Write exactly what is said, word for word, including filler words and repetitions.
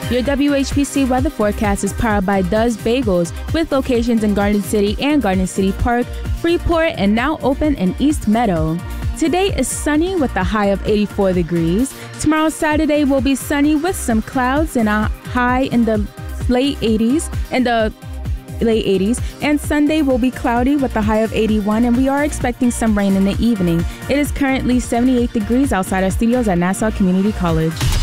Your W H P C weather forecast is powered by Does Bagels, with locations in Garden City and Garden City Park, Freeport, and now open in East Meadow. Today is sunny with a high of eighty-four degrees. Tomorrow, Saturday, will be sunny with some clouds and a high in the late eighties, in the late eighties. And Sunday will be cloudy with a high of eighty-one, and we are expecting some rain in the evening. It is currently seventy-eight degrees outside our studios at Nassau Community College.